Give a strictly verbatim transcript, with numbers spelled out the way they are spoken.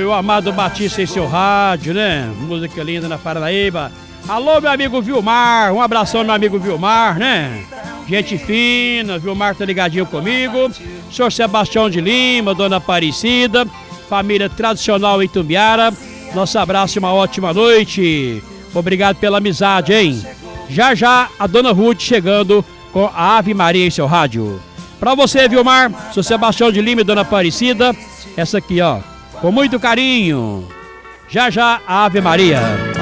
meu amado Batista em seu rádio, né? Música linda na Paranaíba. Alô, meu amigo Vilmar, um abração, meu amigo Vilmar, né? Gente fina, Vilmar tá ligadinho comigo. Senhor Sebastião de Lima, Dona Aparecida, família tradicional em Itumbiara. Nosso abraço e uma ótima noite. Obrigado pela amizade, hein? Já já a Dona Ruth chegando com a Ave Maria em seu rádio. Pra você, Vilmar, Senhor Sebastião de Lima e Dona Aparecida, essa aqui, ó, com muito carinho. Já já a Ave Maria.